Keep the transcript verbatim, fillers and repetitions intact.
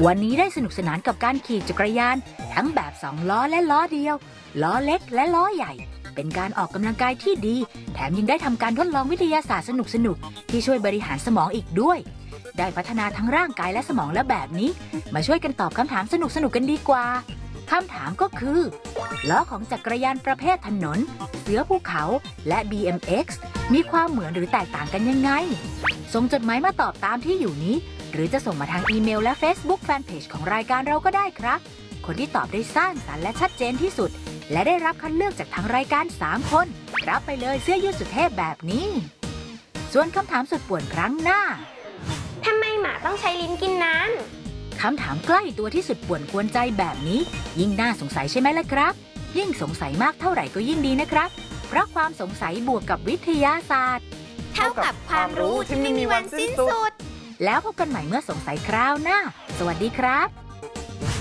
วันนี้ได้สนุกสนานกับการขี่จักรยานทั้งแบบสองล้อและล้อเดียวล้อเล็กและล้อใหญ่เป็นการออกกำลังกายที่ดีแถมยังได้ทำการทดลองวิทยาศาสตร์สนุกๆที่ช่วยบริหารสมองอีกด้วยได้พัฒนาทั้งร่างกายและสมองและแบบนี้มาช่วยกันตอบคำถามสนุกๆกันดีกว่าคำถามก็คือล้อของจักรยานประเภทถนนเสือภูเขาและ บี เอ็ม เอ็กซ์ มีความเหมือนหรือแตกต่างกันยังไงส่งจดหมายมาตอบตามที่อยู่นี้หรือจะส่งมาทางอีเมลและ Facebook Fanpage ของรายการเราก็ได้ครับคนที่ตอบได้สร้างสรรค์และชัดเจนที่สุดและได้รับคัดเลือกจากทางรายการสามคนรับไปเลยเสื้อยืดสุดเทพแบบนี้ส่วนคำถามสุดป่วนครั้งหน้าทำไมหมาต้องใช้ลิ้นกินน้ำคำถามใกล้ตัวที่สุดป่วนกวนใจแบบนี้ยิ่งน่าสงสัยใช่ไหมล่ะครับยิ่งสงสัยมากเท่าไหร่ก็ยิ่งดีนะครับเพราะความสงสัยบวกกับวิทยาศาสตร์เท่ากับความรู้ที่ไม่มีวันสิ้นสุดแล้วพบกันใหม่เมื่อสงสัยคราวหน้าสวัสดีครับ